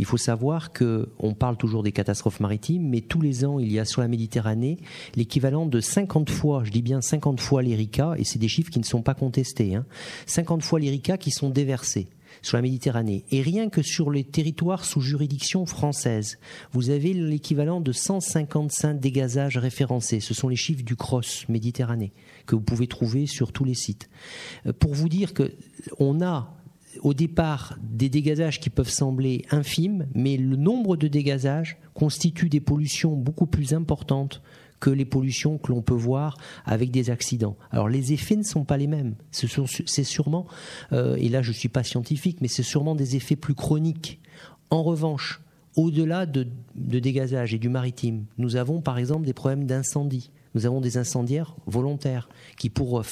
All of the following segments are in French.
Il faut savoir qu'on parle toujours des catastrophes maritimes, mais tous les ans, il y a sur la Méditerranée l'équivalent de 50 fois, je dis bien 50 fois l'Erika, et c'est des chiffres qui ne sont pas contestés, 50 fois l'Erika qui sont déversés sur la Méditerranée. Et rien que sur les territoires sous juridiction française, vous avez l'équivalent de 155 dégazages référencés. Ce sont les chiffres du CROSS Méditerranée que vous pouvez trouver sur tous les sites. Pour vous dire qu'on a au départ des dégazages qui peuvent sembler infimes, mais le nombre de dégazages constitue des pollutions beaucoup plus importantes que les pollutions que l'on peut voir avec des accidents. Alors les effets ne sont pas les mêmes. C'est sûrement, et là je ne suis pas scientifique, mais c'est sûrement des effets plus chroniques. En revanche, au-delà de dégazage et du maritime, nous avons par exemple des problèmes d'incendie. Nous avons des incendiaires volontaires qui pour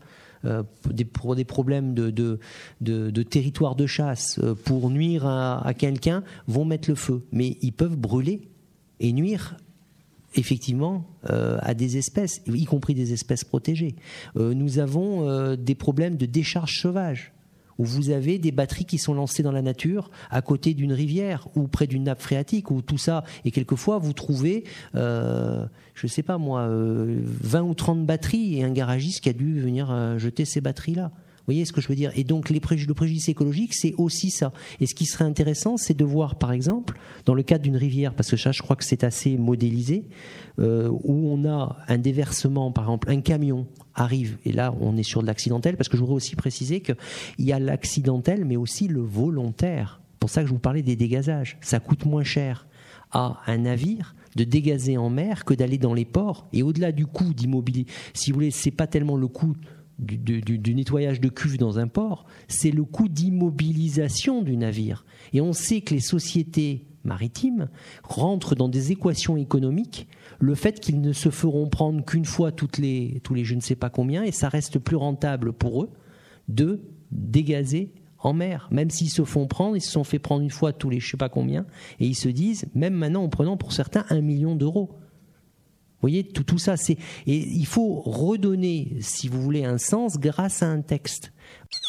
des problèmes de territoire de chasse, pour nuire à quelqu'un, vont mettre le feu. Mais ils peuvent brûler et nuire effectivement à des espèces, y compris des espèces protégées. Nous avons des problèmes de décharge sauvage, où vous avez des batteries qui sont lancées dans la nature à côté d'une rivière ou près d'une nappe phréatique, où tout ça, et quelquefois vous trouvez, je ne sais pas moi, 20 ou 30 batteries et un garagiste qui a dû venir jeter ces batteries-là. Vous voyez ce que je veux dire ? Et donc le préjudice écologique, c'est aussi ça. Et ce qui serait intéressant, c'est de voir, par exemple, dans le cadre d'une rivière, parce que ça, je crois que c'est assez modélisé, où on a un déversement, par exemple, un camion arrive, et là, on est sur de l'accidentel, parce que je voudrais aussi préciser qu'il y a l'accidentel, mais aussi le volontaire. C'est pour ça que je vous parlais des dégazages. Ça coûte moins cher à un navire de dégazer en mer que d'aller dans les ports. Et au-delà du coût d'immobilier, si vous voulez, c'est pas tellement le coût du nettoyage de cuves dans un port, c'est le coût d'immobilisation du navire. Et on sait que les sociétés maritimes rentrent dans des équations économiques, le fait qu'ils ne se feront prendre qu'une fois tous les je ne sais pas combien, et ça reste plus rentable pour eux de dégazer en mer. Même s'ils se font prendre, ils se sont fait prendre une fois tous les je ne sais pas combien, et ils se disent, même maintenant en prenant pour certains 1 million d'euros. Vous voyez, tout ça, et il faut redonner, si vous voulez, un sens grâce à un texte.